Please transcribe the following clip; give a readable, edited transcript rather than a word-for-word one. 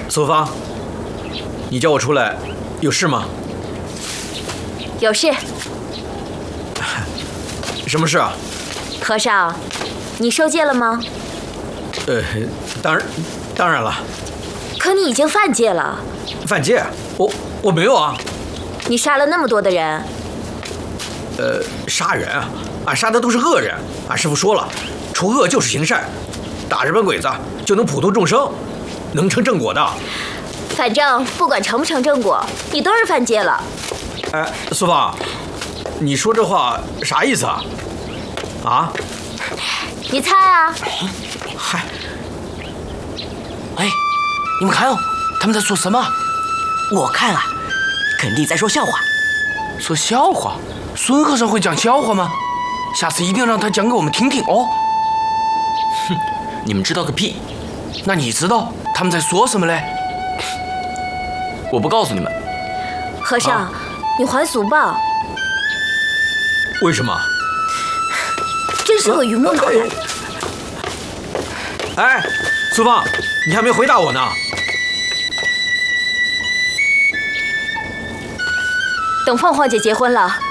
苏芳，你叫我出来，有事吗？ 有事。 什么事啊？ 和尚，你受戒了吗？ 当然了。 可你已经犯戒了。 犯戒？我没有啊。 你杀了那么多的人。 杀人啊？俺杀的都是恶人。俺师父说了，除恶就是行善，打日本鬼子就能普度众生，能成正果的。 反正不管成不成正果，你都是犯戒了。 哎，苏芳，你说这话啥意思啊？啊？ 你猜啊？ 嗨， 哎，你们看哦，他们在说什么？ 我看啊，肯定在说笑话。 说笑话？孙和尚会讲笑话吗？下次一定让他讲给我们听听哦。 哼，你们知道个屁！ 那你知道他们在说什么嘞？ 我不告诉你们。 和尚，你还俗吧。 为什么？ 真是个榆木脑袋。 哎，苏芳，你还没回答我呢。 等凤凰姐结婚了，